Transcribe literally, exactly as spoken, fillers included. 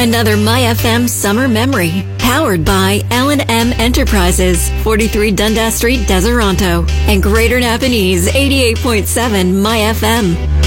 Another MyFM summer memory. Powered by L and M Enterprises, forty-three Dundas Street, Deseronto. And Greater Napanese, eighty-eight point seven MyFM.